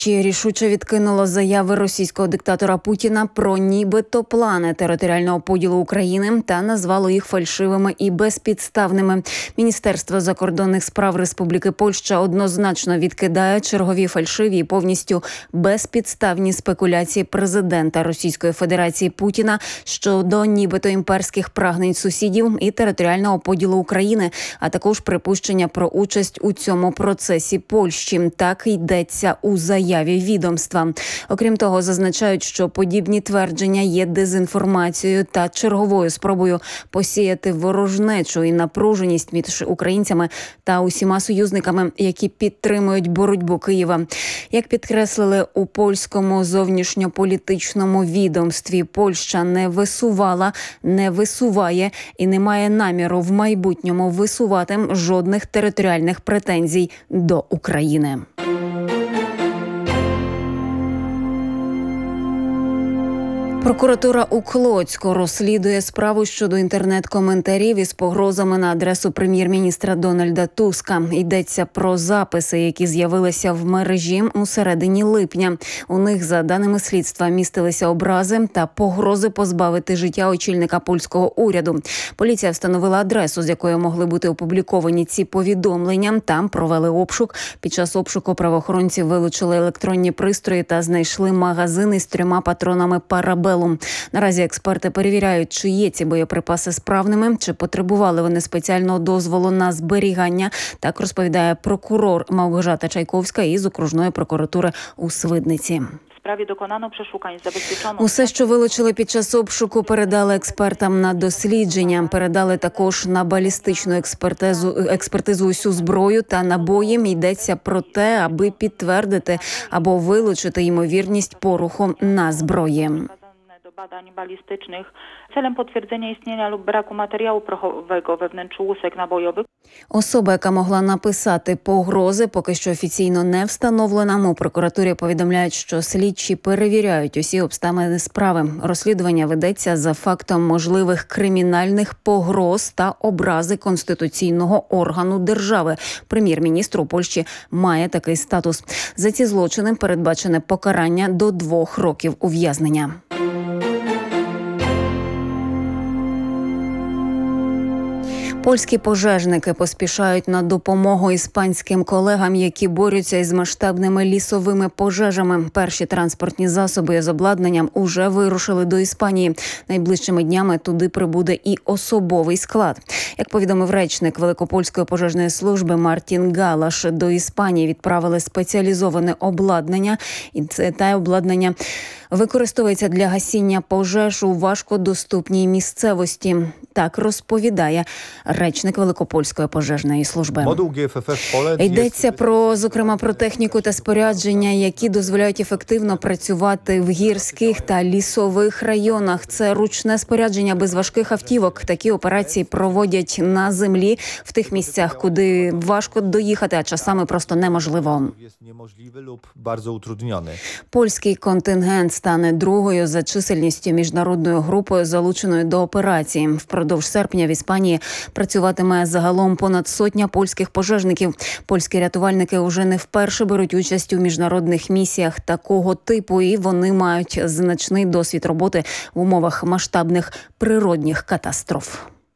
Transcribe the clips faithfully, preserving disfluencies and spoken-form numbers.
Рішуче відкинуло заяви російського диктатора Путіна про нібито плани територіального поділу України та назвало їх фальшивими і безпідставними. Міністерство закордонних справ Республіки Польща однозначно відкидає чергові фальшиві і повністю безпідставні спекуляції президента Російської Федерації Путіна щодо нібито імперських прагнень сусідів і територіального поділу України, а також припущення про участь у цьому процесі Польщі. Так йдеться у заяві відомства. Окрім того, зазначають, що подібні твердження є дезінформацією та черговою спробою посіяти ворожнечу і напруженість між українцями та усіма союзниками, які підтримують боротьбу Києва. Як підкреслили у польському зовнішньополітичному відомстві, Польща не висувала, не висуває і не має наміру в майбутньому висувати жодних територіальних претензій до України. Прокуратура у Клоцьку розслідує справу щодо інтернет-коментарів із погрозами на адресу прем'єр-міністра Дональда Туска. Йдеться про записи, які з'явилися в мережі у середині липня. У них, за даними слідства, містилися образи та погрози позбавити життя очільника польського уряду. Поліція встановила адресу, з якої могли бути опубліковані ці повідомлення. Там провели обшук. Під час обшуку правоохоронці вилучили електронні пристрої та знайшли магазини з трьома патронами парабелу. Наразі експерти перевіряють, чи є ці боєприпаси справними, чи потребували вони спеціального дозволу на зберігання. Так розповідає прокурор Мałgorzata Czajkowska із окружної прокуратури у Свидниці. Усе, що вилучили під час обшуку, передали експертам на дослідження. Передали також на балістичну експертизу, експертизу усю зброю та набої. Йдеться про те, аби підтвердити або вилучити ймовірність поруху на зброї. Do badań balistycznych celem potwierdzenia istnienia lub braku materiału prochowego we wnętrzu łusek nabojowych. Особа, яка могла написати погрози, поки що офіційно не встановлена. У прокуратурі повідомляють, що слідчі перевіряють усі обставини справи. Розслідування ведеться за фактом можливих кримінальних погроз та образи конституційного органу держави. Прем'єр-міністр у Польщі має такий статус. За ці злочини передбачене покарання до двох років ув'язнення. Польські пожежники поспішають на допомогу іспанським колегам, які борються із масштабними лісовими пожежами. Перші транспортні засоби з обладнанням уже вирушили до Іспанії. Найближчими днями туди прибуде і особовий склад. Як повідомив речник Великопольської пожежної служби Мартін Галаш, до Іспанії відправили спеціалізоване обладнання. І це те обладнання використовується для гасіння пожеж у важкодоступній місцевості. Так розповідає речник Великопольської пожежної служби. Йдеться про, зокрема, про техніку та спорядження, які дозволяють ефективно працювати в гірських та лісових районах. Це ручне спорядження без важких автівок. Такі операції проводять на землі в тих місцях, куди важко доїхати, а часами просто неможливо. Польський контингент стане другою за чисельністю міжнародною групою, залученою до операції. Впродовж серпня в Іспанії працюватиме загалом понад сотня польських пожежників. Польські рятувальники уже не вперше беруть участь у міжнародних місіях такого типу, і вони мають значний досвід роботи в умовах масштабних природних катастроф.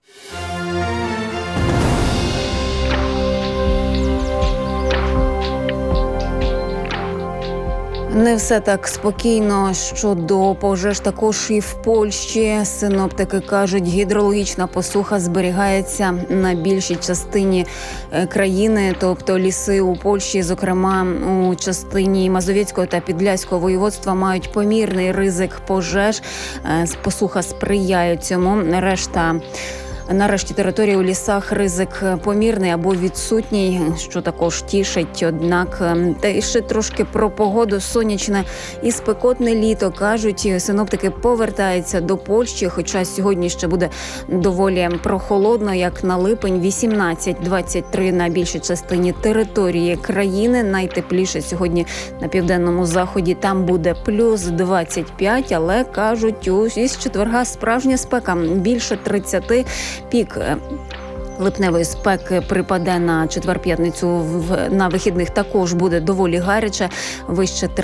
Не все так спокійно щодо пожеж також і в Польщі. Синоптики кажуть, гідрологічна посуха зберігається на більшій частині країни, тобто ліси у Польщі, зокрема у частині Мазовецького та Підляського воєводства, мають помірний ризик пожеж. Посуха сприяє цьому. Решта Нарешті території у лісах ризик помірний або відсутній, що також тішить. Однак, та ще трошки про погоду. Сонячне і спекотне літо, кажуть, синоптики повертаються до Польщі, хоча сьогодні ще буде доволі прохолодно, як на липень, вісімнадцять - двадцять три на більшій частині території країни. Найтепліше сьогодні на південному заході, там буде плюс двадцять п'ять, але, кажуть, із четверга справжня спека, більше тридцяти. Пік Липневої спеки припаде на четвер-п'ятницю, в- на вихідних також буде доволі гаряче, вище